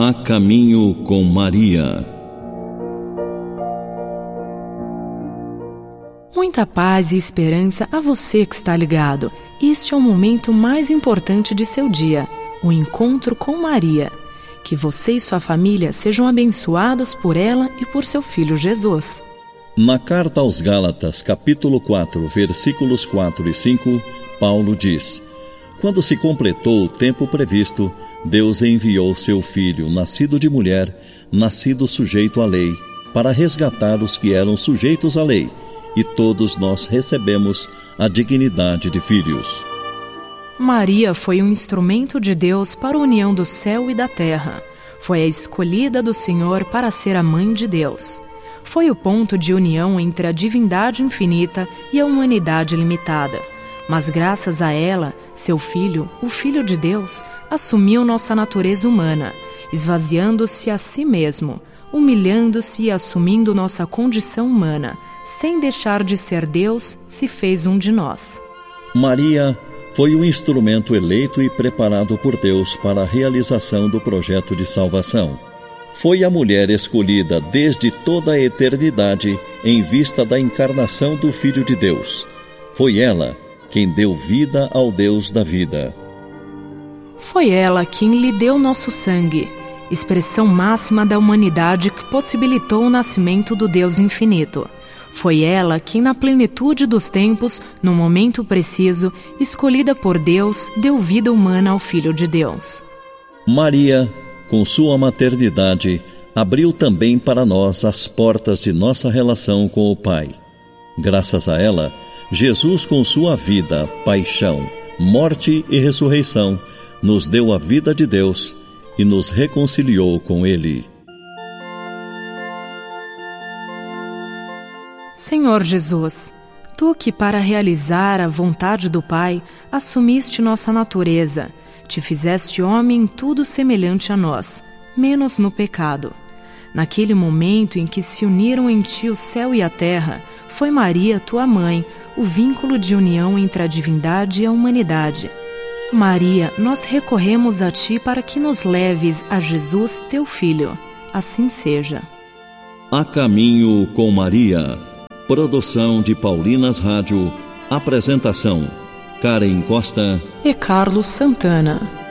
A Caminho com Maria. Muita paz e esperança a você que está ligado. Este é o momento mais importante de seu dia, o encontro com Maria. Que você e sua família sejam abençoados por ela e por seu Filho Jesus. Na carta aos Gálatas, capítulo 4, versículos 4 e 5, Paulo diz: Quando se completou o tempo previsto, Deus enviou seu Filho, nascido de mulher, nascido sujeito à lei, para resgatar os que eram sujeitos à lei, e todos nós recebemos a dignidade de filhos. Maria foi um instrumento de Deus para a união do céu e da terra. Foi a escolhida do Senhor para ser a mãe de Deus. Foi o ponto de união entre a divindade infinita e a humanidade limitada. Mas graças a ela, seu Filho, o Filho de Deus, assumiu nossa natureza humana, esvaziando-se a si mesmo, humilhando-se e assumindo nossa condição humana, sem deixar de ser Deus, se fez um de nós. Maria foi um instrumento eleito e preparado por Deus para a realização do projeto de salvação. Foi a mulher escolhida desde toda a eternidade em vista da encarnação do Filho de Deus. Foi ela quem deu vida ao Deus da vida. Foi ela quem lhe deu nosso sangue, expressão máxima da humanidade que possibilitou o nascimento do Deus infinito. Foi ela quem, na plenitude dos tempos, no momento preciso, escolhida por Deus, deu vida humana ao Filho de Deus. Maria, com sua maternidade, abriu também para nós as portas de nossa relação com o Pai. Graças a ela, Jesus, com sua vida, paixão, morte e ressurreição, nos deu a vida de Deus e nos reconciliou com Ele. Senhor Jesus, Tu que para realizar a vontade do Pai, assumiste nossa natureza, Te fizeste homem em tudo semelhante a nós, menos no pecado. Naquele momento em que se uniram em Ti o céu e a terra, foi Maria, Tua mãe, o vínculo de união entre a divindade e a humanidade. Maria, nós recorremos a Ti para que nos leves a Jesus, Teu Filho. Assim seja. A Caminho com Maria. Produção de Paulinas Rádio. Apresentação: Karen Costa e Carlos Santana.